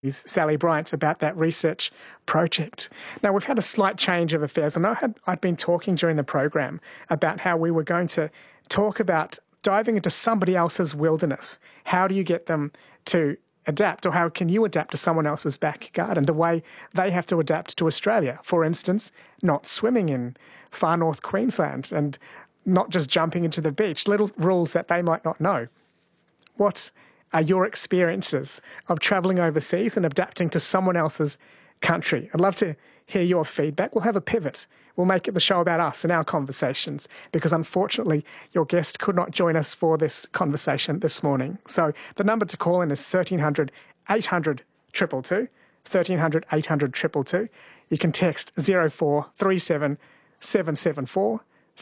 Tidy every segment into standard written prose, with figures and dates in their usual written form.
Sally Bryant about that research project. Now, we've had a slight change of affairs, and I'd been talking during the program about how we were going to talk about diving into somebody else's wilderness. How do you get them to adapt, or how can you adapt to someone else's back garden, the way they have to adapt to Australia? For instance, not swimming in far north Queensland and not just jumping into the beach, little rules that they might not know. What are your experiences of travelling overseas and adapting to someone else's country? I'd love to hear your feedback. We'll have a pivot. We'll make it the show about us and our conversations, because unfortunately your guest could not join us for this conversation this morning. So the number to call in is 1300 800 222, 1300 800 222. You can text 0437 774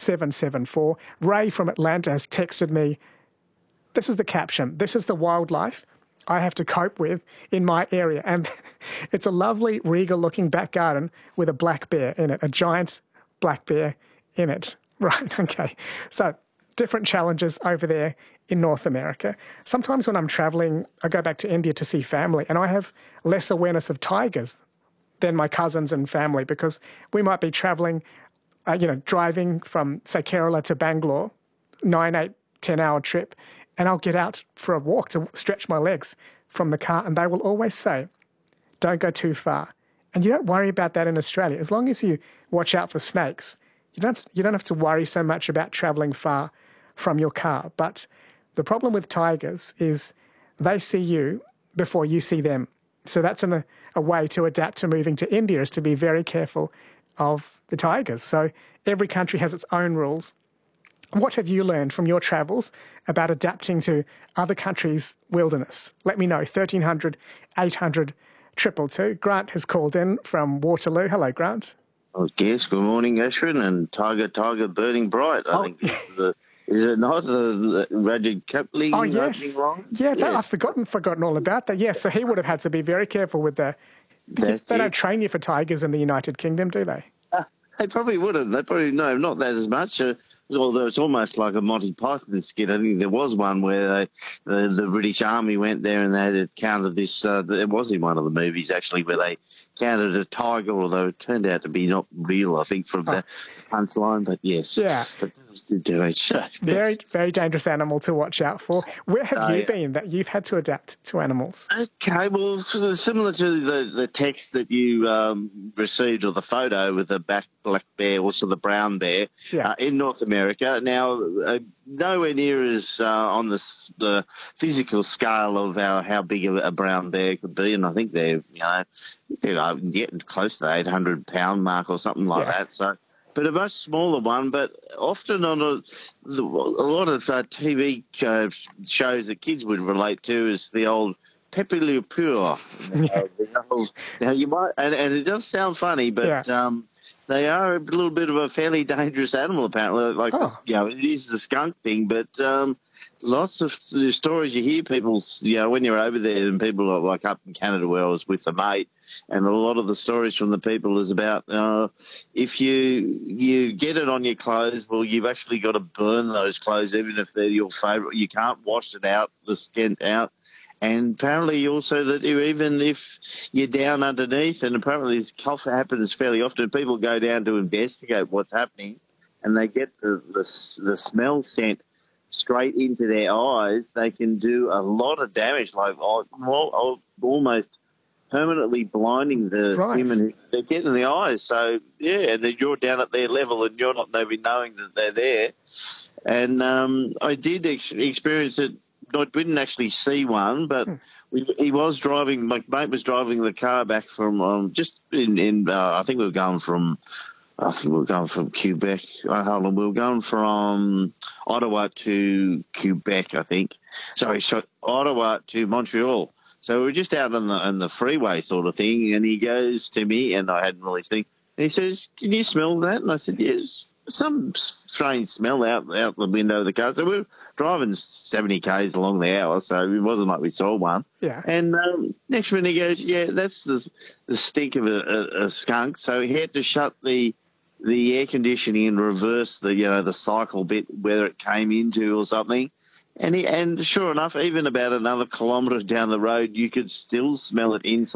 774. Ray from Atlanta has texted me. This is the caption. This is the wildlife I have to cope with in my area. And it's a lovely, regal-looking back garden with a black bear in it, a giant black bear in it. Right, okay. So different challenges over there in North America. Sometimes when I'm travelling, I go back to India to see family, and I have less awareness of tigers than my cousins and family, because we might be travelling, driving from, say, Kerala to Bangalore, 9, 8, 10-hour trip, and I'll get out for a walk to stretch my legs from the car, and they will always say, don't go too far. And you don't worry about that in Australia. As long as you watch out for snakes, you don't have to worry so much about travelling far from your car. But the problem with tigers is they see you before you see them. So that's a way to adapt to moving to India, is to be very careful of the tigers. So every country has its own rules. What have you learned from your travels about adapting to other countries' wilderness? Let me know. 1300 800 222. Grant has called in from Waterloo. Hello, Grant. Oh, yes, good morning, Ashwin, and Tiger Burning Bright. I think is it not the Rudyard Kipling opening line? Yeah, yes. I've forgotten all about that. Yes, so he would have had to be very careful with the... They don't train you for tigers in the United Kingdom, do they? They probably wouldn't. They probably, no, not that as much. Although it's almost like a Monty Python skit. I think there was one where the British Army went there and they had counted this. It was in one of the movies, actually, where they counted a tiger, although it turned out to be not real, I think, from the punchline. But yes. Yeah. But very, very dangerous animal to watch out for. Where have you been that you've had to adapt to animals? Okay, well, sort of similar to the text that you received, or the photo with the black bear, also the brown bear, in North America. Now, nowhere near as on the physical scale of how big a brown bear could be, and I think they're getting close to the 800-pound mark or something like that. So, but a much smaller one, but often on a lot of TV shows that kids would relate to is the old Pepe Le Pew. Now you might, and it does sound funny, but they are a little bit of a fairly dangerous animal, apparently. Like, it is the skunk thing, but lots of the stories you hear, people, when you're over there, and people are like up in Canada where I was with a mate, and a lot of the stories from the people is about if you get it on your clothes, well, you've actually got to burn those clothes, even if they're your favourite. You can't wash it out, the skin out. And apparently also that even if you're down underneath, and apparently this happens fairly often, people go down to investigate what's happening, and they get the smell sent straight into their eyes, they can do a lot of damage, like almost permanently blinding the human they get in the eyes. So, and then you're down at their level and you're not even knowing that they're there. And I did experience it. I didn't actually see one, but he was driving. My mate was driving the car back from I think we were going from Quebec. Hold on, we were going from Ottawa to Quebec, I think. Sorry, Ottawa to Montreal. So we were just out on the freeway sort of thing, and he goes to me, and I hadn't really seen. And he says, "Can you smell that?" And I said, "Yes." Some strange smell out the window of the car. So we were driving 70 k's along the hour, so it wasn't like we saw one. Yeah. And next minute he goes, "Yeah, that's the stink of a skunk." So he had to shut the air conditioning and reverse the cycle bit, whether it came into or something. And sure enough, even about another kilometre down the road, you could still smell it inside.